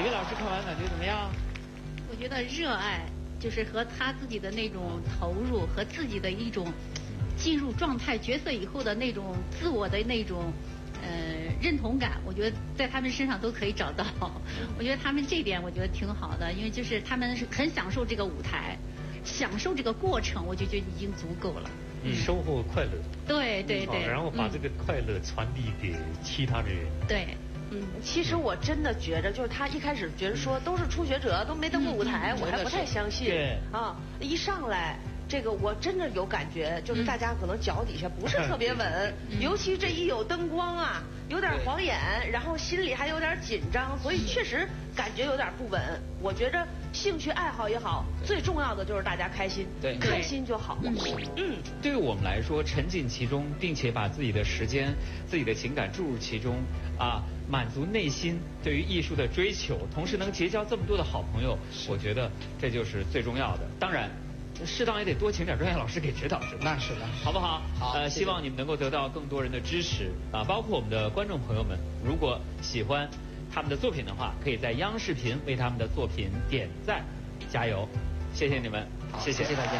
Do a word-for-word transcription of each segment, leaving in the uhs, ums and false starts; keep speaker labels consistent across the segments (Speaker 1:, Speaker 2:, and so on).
Speaker 1: 几位老师看完感觉怎么样？
Speaker 2: 我觉得热爱就是和他自己的那种投入和自己的一种进入状态角色以后的那种自我的那种呃认同感，我觉得在他们身上都可以找到。我觉得他们这点我觉得挺好的，因为就是他们是很享受这个舞台，享受这个过程，我就觉得已经足够了。
Speaker 3: 嗯，收获快乐。
Speaker 2: 对对对。
Speaker 3: 然后把这个快乐传递给其他的人。
Speaker 2: 对。
Speaker 4: 嗯，其实我真的觉着，就是他一开始觉得说都是初学者，都没登过舞台，我还不太相信。
Speaker 1: 对。
Speaker 4: 啊，一上来。这个我真的有感觉，就是大家可能脚底下不是特别稳，尤其这一有灯光啊，有点晃眼，然后心里还有点紧张，所以确实感觉有点不稳。我觉着兴趣爱好也好，最重要的就是大家开心，
Speaker 1: 对，
Speaker 4: 开心就好了。
Speaker 1: 嗯，对于我们来说，沉浸其中，并且把自己的时间、自己的情感注入其中，啊，满足内心对于艺术的追求，同时能结交这么多的好朋友，我觉得这就是最重要的。当然。适当也得多请点专业老师给指导指导，
Speaker 5: 那是的，
Speaker 1: 好不好？
Speaker 5: 好，
Speaker 1: 呃，希望你们能够得到更多人的支持啊，包括我们的观众朋友们，如果喜欢他们的作品的话，可以在央视频为他们的作品点赞，加油！谢谢你们，谢谢，
Speaker 5: 谢谢大家。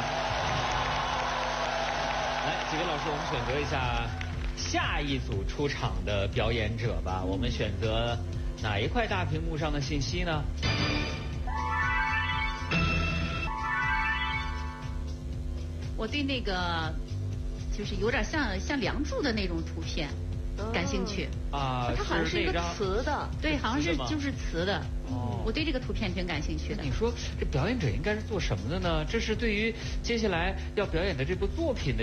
Speaker 1: 来，几位老师，我们选择一下下一组出场的表演者吧。我们选择哪一块大屏幕上的信息呢？
Speaker 2: 我对那个就是有点像像梁祝的那种图片感兴趣
Speaker 1: 啊，
Speaker 4: 它好像是一个瓷的，
Speaker 2: 对，好像是就是瓷的。哦，我对这个图片挺感兴趣的。
Speaker 1: 你说这表演者应该是做什么的呢？这是对于接下来要表演的这部作品的